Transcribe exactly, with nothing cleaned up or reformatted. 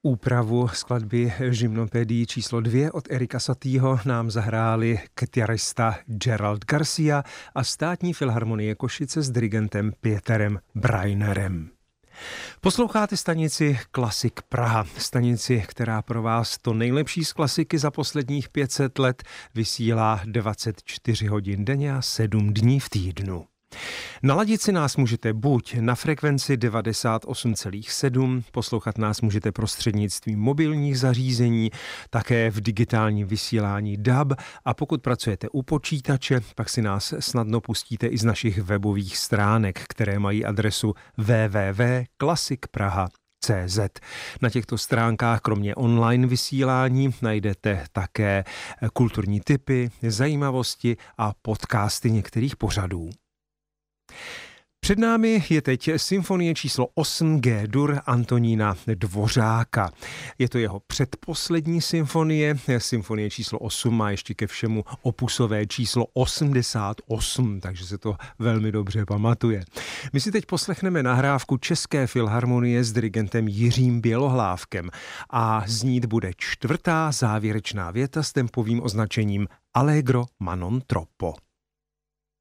Úpravu skladby Gymnopédie číslo dvě od Erika Satieho nám zahráli kytarista Gerald Garcia a Státní filharmonie Košice s dirigentem Peterem Brainerem. Posloucháte stanici Klasik Praha, stanici, která pro vás to nejlepší z klasiky za posledních pět set let vysílá dvacet čtyři hodin denně a sedm dní v týdnu. Naladit si nás můžete buď na frekvenci devadesát osm celá sedm, poslouchat nás můžete prostřednictvím mobilních zařízení, také v digitálním vysílání D A B a pokud pracujete u počítače, pak si nás snadno pustíte i z našich webových stránek, které mají adresu w w w tečka klasik praha tečka c z. Na těchto stránkách kromě online vysílání najdete také kulturní tipy, zajímavosti a podcasty některých pořadů. Před námi je teď symfonie číslo osm G-dur Antonína Dvořáka. Je to jeho předposlední symfonie. Symfonie číslo osm má ještě ke všemu opusové číslo osmdesát osm, takže se to velmi dobře pamatuje. My si teď poslechneme nahrávku České filharmonie s dirigentem Jiřím Bělohlávkem a znít bude čtvrtá závěrečná věta s tempovým označením Allegro ma non troppo.